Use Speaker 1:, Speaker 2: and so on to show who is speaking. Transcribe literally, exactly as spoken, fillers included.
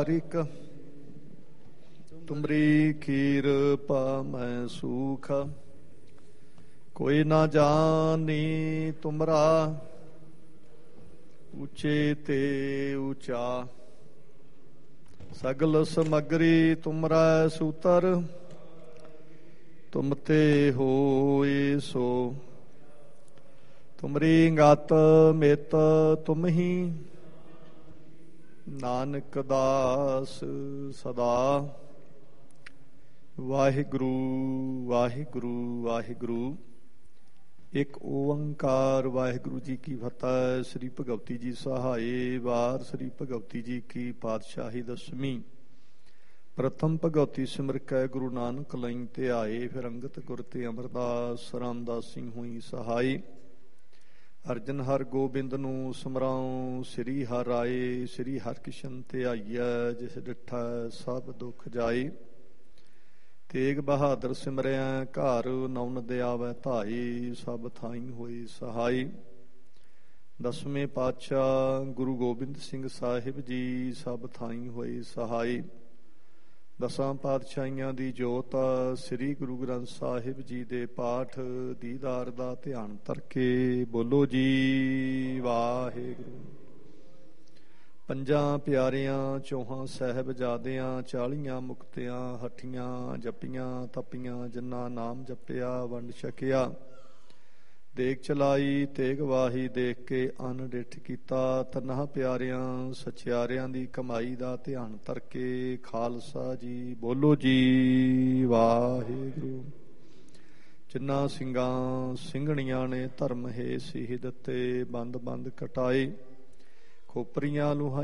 Speaker 1: ਬਾਰਿਕ ਤੁਮਰੀ ਖੀਰ ਪਾਮੈ ਸੂਖ ਕੋਈ ਨਾ ਜਾਣੀ ਤੁਮਰਾ ਉੱਚੇ ਤੇ ਉੱਚਾ ਸਗਲ ਸਮਗਰੀ ਤੁਮਰਾ ਸੂਤਰ ਤੁਮ ਤੇ ਹੋਏ ਸੋ ਤੁਮਰੀ ਗਤ ਮਿਤ ਤੁਮ ਹੀ ਨਾਨਕ ਦਾਸ ਸਦਾ। ਵਾਹਿਗੁਰੂ ਵਾਹਿਗੁਰੂ ਵਾਹਿਗੁਰੂ। ਇੱਕ ਓੰਕਾਰ ਵਾਹਿਗੁਰੂ ਜੀ ਕੀ ਫਤਿਹ। ਸ੍ਰੀ ਭਗਵਤੀ ਜੀ ਸਹਾਏ। ਵਾਰ ਸ੍ਰੀ ਭਗਵਤੀ ਜੀ ਕੀ ਪਾਤਸ਼ਾਹੀ ਦਸਵੀਂ। ਪ੍ਰਥਮ ਭਗਵਤੀ ਸਿਮਰ ਕੈ ਗੁਰੂ ਨਾਨਕ ਲਈ ਤੇ ਆਏ। ਫਿਰ ਅੰਗਤ ਗੁਰ ਤੇ ਅਮਰਦਾਸ ਰਾਮਦਾਸ ਸਿੰਘ ਹੋਈ ਸਹਾਈ। ਅਰਜਨ ਹਰ ਗੋਬਿੰਦ ਨੂੰ ਸਮਰਾਉ ਸ੍ਰੀ ਹਰਿ ਰਾਏ। ਸ੍ਰੀ ਹਰਿਕ੍ਰਿਸ਼ਨ ਤੇ ਆਈਐ ਜਿਸ ਡਿਠਾ ਸਭ ਦੁੱਖ ਜਾਏ। ਤੇਗ ਬਹਾਦਰ ਸਿਮਰਿਆ ਘਰ ਨੌਨ ਦਿਆਵੈ ਧਾਈ। ਸਭ ਥਾਈ ਹੋਈ ਸਹਾਈ। ਦਸਵੇਂ ਪਾਤਸ਼ਾਹ ਗੁਰੂ ਗੋਬਿੰਦ ਸਿੰਘ ਸਾਹਿਬ ਜੀ ਸਭ ਥਾਈ ਹੋਈ ਸਹਾਈ। ਦਸਾਂ ਪਾਤਸ਼ਾਹੀਆਂ ਦੀ ਜੋਤ ਸ੍ਰੀ ਗੁਰੂ ਗ੍ਰੰਥ ਸਾਹਿਬ ਜੀ ਦੇ ਪਾਠ ਦੀਦਾਰ ਦਾ ਧਿਆਨ ਧਰਕੇ ਬੋਲੋ ਜੀ ਵਾਹਿਗੁਰੂ। ਪੰਜਾਂ ਪਿਆਰਿਆਂ ਚੌਹਾਂ ਸਾਹਿਬਜ਼ਾਦਿਆਂ ਚਾਲੀਆਂ ਮੁਕਤਿਆਂ ਹੱਠੀਆਂ ਜਪੀਆਂ ਤਪੀਆਂ ਜਿਨ੍ਹਾਂ ਨਾਮ ਜਪਿਆ ਵੰਡ ਛਕਿਆ। ਦੇਖ ਚਲਾਈ ਤੇਗ ਵਾਹੀ ਦੇਖ ਕੇ ਅੰਨ ਡਿੱਠ ਕੀਤਾ। ਤਨਾਂ ਪਿਆਰਿਆਂ ਸਚਿਆਰਿਆਂ ਦੀ ਕਮਾਈ ਦਾ ਧਿਆਨ ਧਰਕੇ ਖਾਲਸਾ ਜੀ ਬੋਲੋ ਜੀ ਵਾਹਿਗੁਰੂ। ਜਿਨ੍ਹਾਂ ਸਿੰਘਾਂ ਸਿੰਘਣੀਆਂ ਨੇ ਧਰਮ ਹੇ ਸਿੱਖ ਦਿੱਤੇ ਬੰਦ ਬੰਦ ਕਟਾਏ। ਖੋਪਰੀਆਂ ਲੂਹਾਂ